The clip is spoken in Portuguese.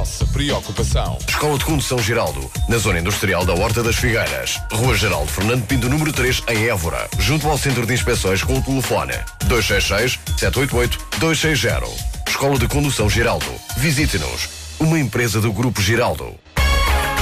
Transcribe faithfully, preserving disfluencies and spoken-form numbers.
nossa preocupação. Escola de Condução Geraldo, na Zona Industrial da Horta das Figueiras. Rua Geraldo Fernando Pinto, número três, em Évora. Junto ao Centro de Inspeções com o telefone dois seis seis, sete oito oito, dois seis zero. Escola de Condução Geraldo. Visite-nos. Uma empresa do Grupo Geraldo.